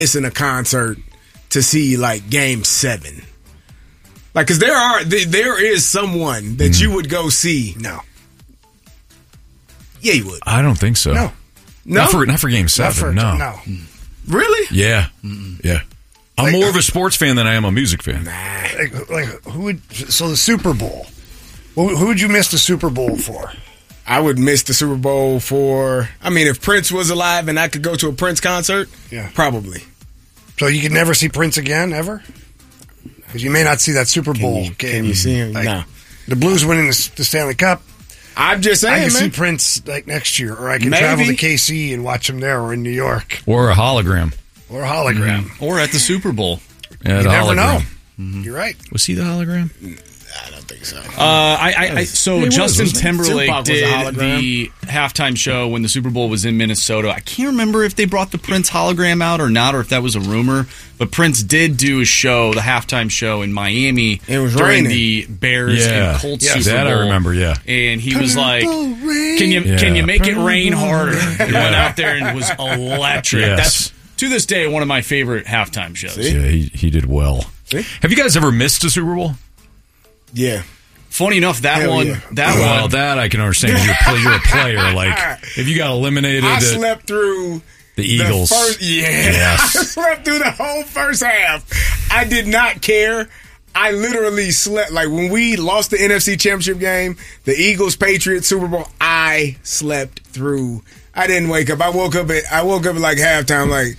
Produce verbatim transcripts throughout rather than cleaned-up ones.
missing a concert to see like Game Seven. Like, because there are there is someone that mm. you would go see. No. Yeah, you would. I don't think so. No. No? Not for, not for Game seven, for, no. No. Really? Yeah. Mm-mm. Yeah. I'm like, more of a sports fan than I am a music fan. Nah. Like, like, who would, so the Super Bowl. Who, who would you miss the Super Bowl for? I would miss the Super Bowl for, I mean, if Prince was alive and I could go to a Prince concert, yeah, probably. So you could never see Prince again, ever? Because you may not see that Super Bowl can you, game. Can you see him? Like, no. The Blues winning the, the Stanley Cup. I'm just saying, I can man. see Prince like next year, or I can Maybe. travel to K C and watch him there, or in New York, or a hologram, or a hologram, mm-hmm. or at the Super Bowl. Yeah, you never hologram. know. Mm-hmm. You're right. Was he the hologram? I don't think so. Uh, I, I, I so he Justin was, Timberlake did the halftime show when the Super Bowl was in Minnesota. I can't remember if they brought the Prince hologram out or not, or if that was a rumor. But Prince did do a show, the halftime show in Miami it was during raining. the Bears yeah. and Colts yeah, Super that Bowl. I remember. Yeah, and he Purple was like, rain. "Can you yeah. can you make Purple it rain harder?" He yeah. went out there and was electric. Yes. That's to this day one of my favorite halftime shows. See? Yeah, he he did well. See? Have you guys ever missed a Super Bowl? Yeah. Funny enough, that Hell one, yeah. that well, one, that I can understand. You're a, play, you're a player. Like if you got eliminated, I uh, slept through the Eagles. The first, yeah, yes. I slept through the whole first half. I did not care. I literally slept. Like when we lost the N F C Championship game, the Eagles Patriots Super Bowl, I slept through. I didn't wake up. I woke up at I woke up at like halftime. Like,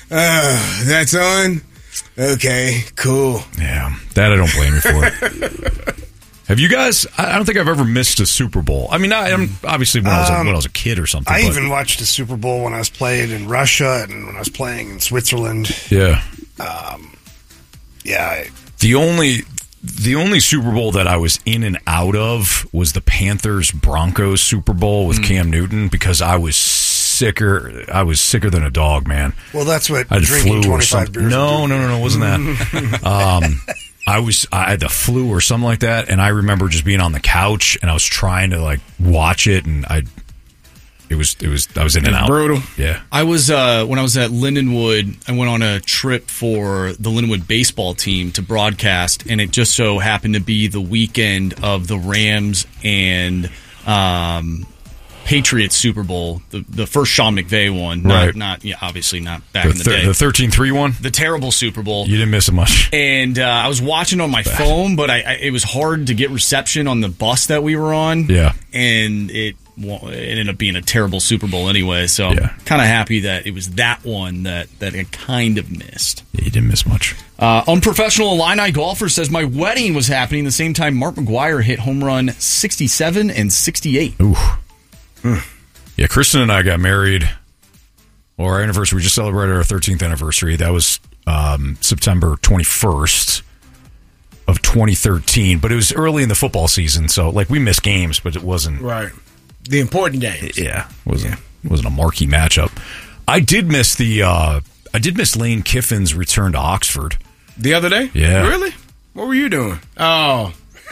uh, that's on. Okay, cool. Yeah, that I don't blame you for. Have you guys? I don't think I've ever missed a Super Bowl. I mean, I, I'm obviously when I was a, when I was a kid or something. I but, even watched the Super Bowl when I was playing in Russia and when I was playing in Switzerland. Yeah, um, yeah. I, the only the only Super Bowl that I was in and out of was the Panthers Broncos Super Bowl with mm. Cam Newton because I was sicker. I was sicker than a dog, man. Well, that's what I had drinking flu or twenty-five something. beers. No, no, no, no, it wasn't that. um, I was I had the flu or something like that, and I remember just being on the couch and I was trying to like watch it, and I it was it was I was in and out. Brutal. Yeah. I was uh, when I was at Lindenwood. I went on a trip for the Lindenwood baseball team to broadcast, and it just so happened to be the weekend of the Rams and um, Patriots Super Bowl, the the first Sean McVay one. Not, right. Not yeah, obviously not back The, in the thir- day. the thirteen three one? The terrible Super Bowl. You didn't miss it much. And uh, I was watching on my Bad. phone, but I, I it was hard to get reception on the bus that we were on. Yeah. And it, well, it ended up being a terrible Super Bowl anyway, so yeah. I'm kind of happy that it was that one that, that I kind of missed. Yeah, you didn't miss much. Uh, unprofessional Illini golfer says, my wedding was happening the same time Mark McGwire hit home run sixty-seven and sixty-eight. Ooh. Hmm. Yeah, Kristen and I got married. Well, our anniversary, we just celebrated our thirteenth anniversary. That was um, September twenty-first of twenty thirteen. But it was early in the football season, so like we missed games, but it wasn't... Right. The important games. Yeah, it wasn't, it wasn't a marquee matchup. I did miss the... Uh, I did miss Lane Kiffin's return to Oxford. The other day? Yeah. Really? What were you doing? Oh.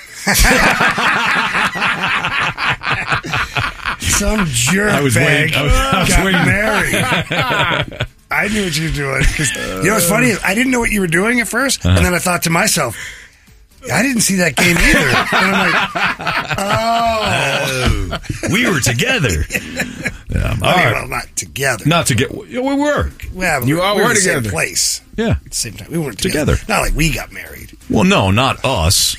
Some jerk I was bag waiting. I was, I was got waiting. married. I knew what you were doing. Cause, you know what's funny? I didn't know what you were doing at first, uh-huh. and then I thought to myself, I didn't see that game either. And I'm like, oh. oh. We were together. Yeah, well, right. well, not together. Not together. We were. Well, you all we were, were together. The same place. Yeah. At the same time. We weren't together. together. Not like we got married. Well, no, not us.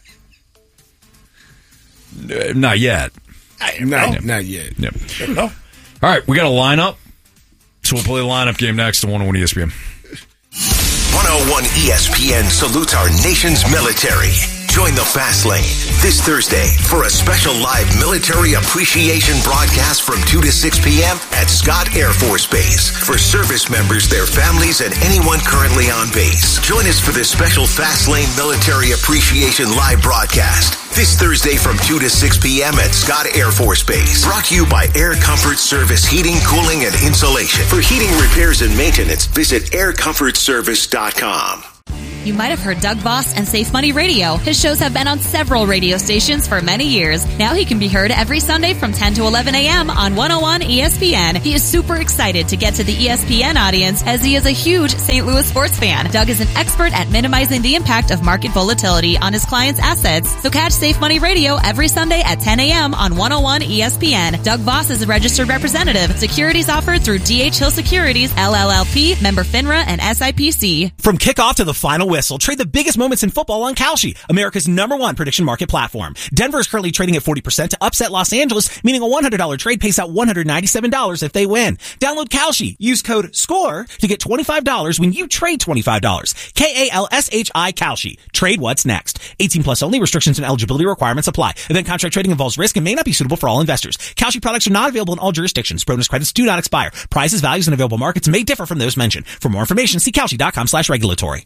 Uh, not yet. No, Yep. not yet. Yep. No. All right, we got a lineup. So we'll play the lineup game next on one oh one E S P N. one oh one E S P N salutes our nation's military. Join the Fast Lane this Thursday for a special live military appreciation broadcast from two to six p.m. at Scott Air Force Base for service members, their families, and anyone currently on base. Join us for this special Fast Lane military appreciation live broadcast this Thursday from two to six p.m. at Scott Air Force Base. Brought to you by Air Comfort Service Heating, Cooling, and Insulation. For heating repairs and maintenance, visit air comfort service dot com. You might have heard Doug Voss and Safe Money Radio. His shows have been on several radio stations for many years. Now he can be heard every Sunday from ten to eleven a.m. on one oh one E S P N. He is super excited to get to the E S P N audience as he is a huge Saint Louis sports fan. Doug is an expert at minimizing the impact of market volatility on his clients' assets. So catch Safe Money Radio every Sunday at ten a.m. on one oh one E S P N. Doug Voss is a registered representative. Securities offered through D H Hill Securities, L L L P, member FINRA and S I P C. From kickoff to the final whistle, trade the biggest moments in football on Kalshi, America's number one prediction market platform. Denver is currently trading at forty percent to upset Los Angeles, meaning a one hundred dollars trade pays out one hundred ninety-seven dollars if they win. Download Kalshi. Use code SCORE to get twenty-five dollars when you trade twenty-five dollars. K A L S H I Kalshi. Trade what's next. eighteen plus only. Restrictions and eligibility requirements apply. Event contract trading involves risk and may not be suitable for all investors. Kalshi products are not available in all jurisdictions. Bonus credits do not expire. Prices, values, and available markets may differ from those mentioned. For more information, see Kalshi.com slash regulatory.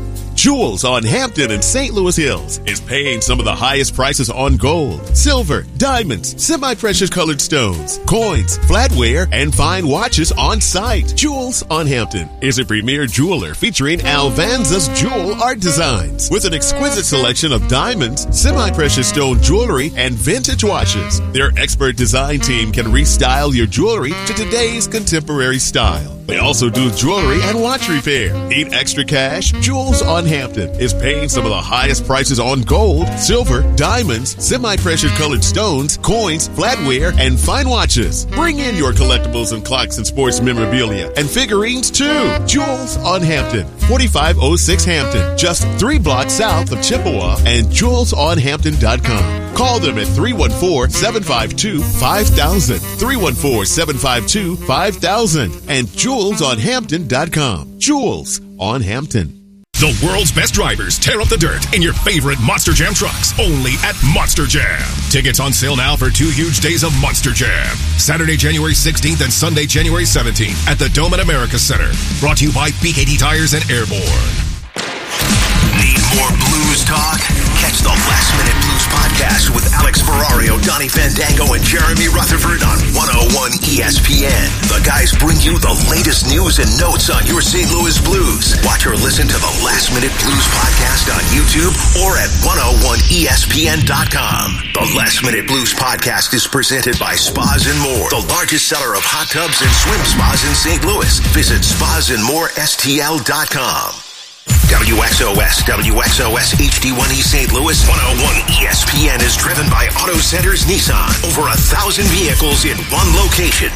Jewels on Hampton and Saint Louis Hills is paying some of the highest prices on gold, silver, diamonds, semi-precious colored stones, coins, flatware, and fine watches on site. Jewels on Hampton is a premier jeweler featuring Alvanza's jewel art designs with an exquisite selection of diamonds, semi-precious stone jewelry, and vintage watches. Their expert design team can restyle your jewelry to today's contemporary style. They also do jewelry and watch repair. Need extra cash? Jewels on Hampton is paying some of the highest prices on gold, silver, diamonds, semi-precious colored stones, coins, flatware, and fine watches. Bring in your collectibles and clocks and sports memorabilia and figurines too. Jewels on Hampton, forty-five oh six Hampton, just three blocks south of Chippewa, and jewels on hampton dot com. Call them at three one four, seven five two, five thousand, three one four, seven five two, five thousand, and jewels on hampton dot com. Jewels on Hampton. The world's best drivers tear up the dirt in your favorite Monster Jam trucks, only at Monster Jam. Tickets on sale now for two huge days of Monster Jam. Saturday, January sixteenth and Sunday, January seventeenth at the Dome at America Center. Brought to you by B K D Tires and Airborne. Need more blues talk? Catch the Last Minute Blues podcast with Alex Ferrario, Donnie Fandango, and Jeremy Rutherford on one oh one E S P N. The guys bring you the latest news and notes on your Saint Louis Blues. Watch or listen to the Last Minute Blues podcast on YouTube or at one oh one E S P N dot com. The Last Minute Blues podcast is presented by Spas and More, the largest seller of hot tubs and swim spas in Saint Louis. Visit spas and more S T L dot com. W X O S, W X O S H D one E Saint Louis, one oh one E S P N is driven by Auto Centers Nissan. Over a thousand vehicles in one location.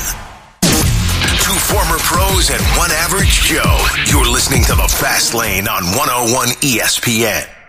Two former pros and one average Joe. You're listening to The Fast Lane on one oh one E S P N.